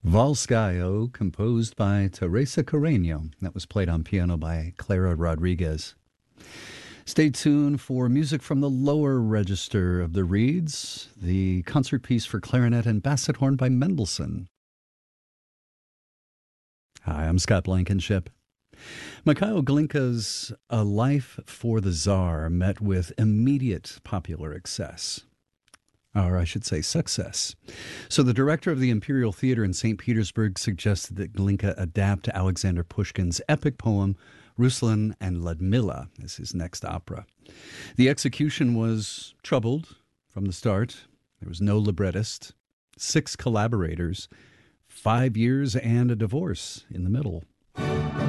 Volskayo, composed by Teresa Carreño. That was played on piano by Clara Rodriguez. Stay tuned for music from the lower register of the reeds, the concert piece for clarinet and basset horn by Mendelssohn. Hi, I'm Scott Blankenship. Mikhail Glinka's A Life for the Tsar met with immediate popular success. So the director of the Imperial Theater in St. Petersburg suggested that Glinka adapt Alexander Pushkin's epic poem Ruslan and Ludmilla as his next opera. The execution was troubled from the start. There was no librettist, 6 collaborators, 5 years and a divorce in the middle.